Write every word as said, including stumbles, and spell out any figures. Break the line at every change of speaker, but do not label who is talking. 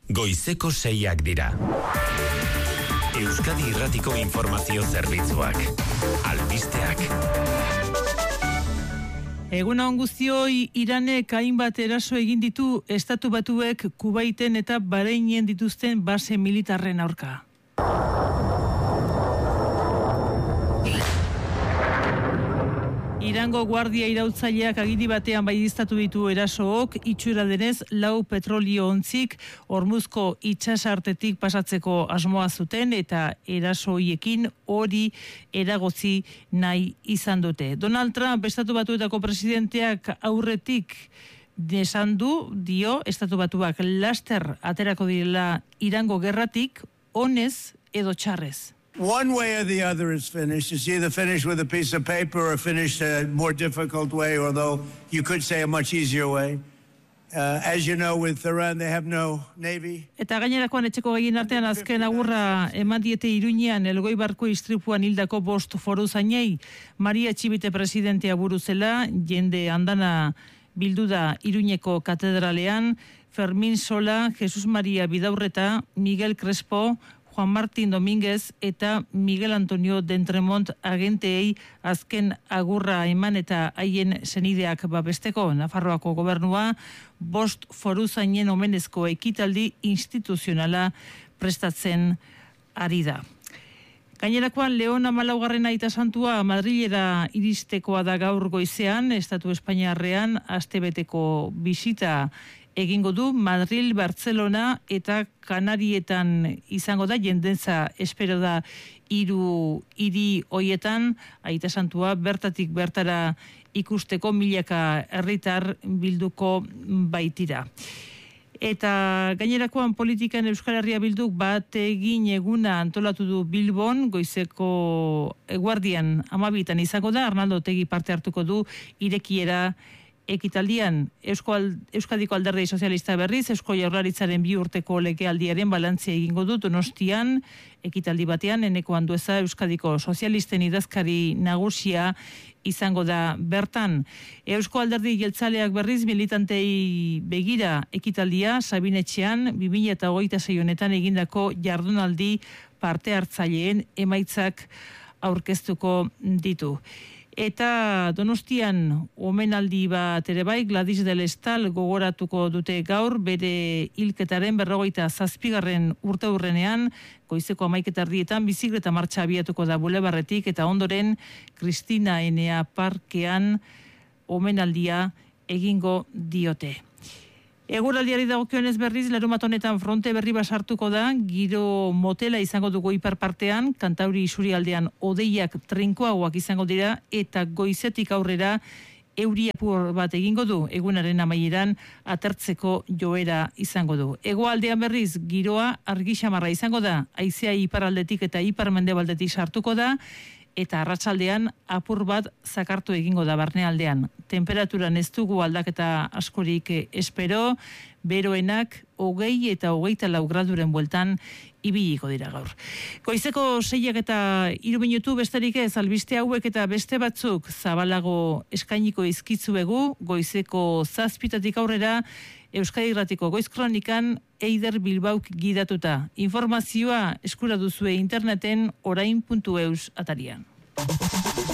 Goizeko seiak dira. Euskadi Irratiko Informazio Zerbitzuak. Albisteak.
Egun on guztioi, Iranek hainbat eraso egin ditu Estatu Batuek Kubaiten eta Bahreinen dituzten base militarren aurka. Irango guardia iraultzaileak agiri batean baieztatu ditu erasook, itxura denez lau petrolio ontzik Hormuzko itsasartetik pasatzeko asmoa zuten eta eraso hoiekin hori eragotzi nahi izan dute. Donald Trump, Estatu Batuetako presidenteak aurretik esan du, dio, Estatu Batuak laster aterako direla Irango gerratik, honez edo txarrez.
One way or the other is finished. It's either finished with a piece of paper or finished a more difficult way, although you could say a much easier way. Uh, as you know, with Iran, they have no navy.
Eta gainerakoan etxeko gehien artean azken agurra eman diete Iruñean Elgoi barko istripuan hildako bost foruzainei. Maria Txibite presidentea buruzela, jende andana bildu da Iruñeko katedralean, Fermin Sola, Jesus Maria Bidaurreta, Miguel Crespo, Juan Martín Domínguez eta Miguel Antonio Dentremont agenteei azken agurra eman eta haien senideak babesteko. Nafarroako gobernua bost foruzainen omenezko ekitaldi instituzionala prestatzen ari da. Gainerakoan, Leon hamalaugarren aita santua Madrilera iristekoa da gaur goizean, Estatu Espainiarrean astebeteko bisita egingo du. Madril, Barcelona eta Kanarietan izango da, jendentza espero da hiru hiri hoietan, aita santua bertatik bertara ikusteko milaka herritar bilduko baitira. Eta gainerakoan politikan Euskal Herria Bilduk bat egin eguna antolatu du Bilbon, goizeko eguardian amabitan izango da, Arnaldo Otegi parte hartuko du irekiera ekitaldian. Euskal, Euskadiko Alderdi Sozialista berriz, Eusko Jaurlaritzaren bi urteko legealdiaren balantzia egingo du Donostian, ekitaldi batean, Eneko Andueza Euskadiko Sozialisten idazkari nagusia izango da bertan. Eusko Alderdi Jeltzaleak berriz militantei begira ekitaldia Sabinetxean bi mila hogeita sei honetan egindako jardunaldi parte hartzaileen emaitzak aurkeztuko ditu. Eta Donostian omenaldi bat ere bai, Gladys del Estal gogoratuko dute gaur, bere hilketaren berrogeita zazpigarren urteurrenean, goizeko hamaiketardietan bizikleta martxa abiatuko da bulebarretik, eta ondoren Kristina Enea Parkean omenaldia egingo diote. Eguraldiari dagokionez berriz, larunbat honetan fronte berri basartuko da, giro motela izango dugu ipar partean, Kantauri isurialdean hodeiak trinkoagoak izango dira, eta goizetik aurrera euri apur bat egingo du, egunaren amaieran atertzeko joera izango du. Hegoaldean berriz, giroa argi xamarra izango da, haizea iparaldetik eta iparmendebaldetik sartuko da, eta arratsaldean apur bat zakartu egingo da barnealdean. Temperaturan ez dugu aldaketa askorik espero, beroenak hogei eta hogeita lau graduren bueltan ibiliko dira gaur. Goizeko seiak eta hiru minutu besterik ez, albiste hauek eta beste batzuk zabalago eskainiko izkitzuegu, goizeko zazpitatik aurrera Euskadi Irratiko Goiz Kronikan Eider Bilbauk gidatuta. Informazioa eskura duzue interneten orain puntu eus atarian.